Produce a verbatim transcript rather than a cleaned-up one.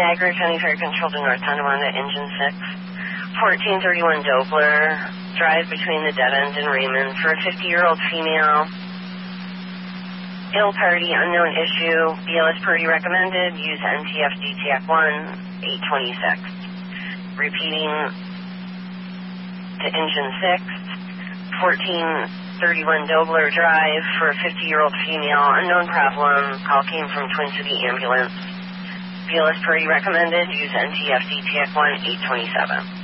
Niagara County Fire Control to North Tonawanda, engine six. fourteen thirty-one Dobler, drive between the dead end and Raymond for a fifty-year-old female. Ill party, unknown issue. B L S Purdy recommended. Use N T F D T A C one, eight twenty-six. Repeating to engine six. fourteen thirty-one Dobler drive for a fifty-year-old female. Unknown problem. Call came from Twin City Ambulance. B L S Purdy recommended. Use N T F D T A C one, eight twenty-seven.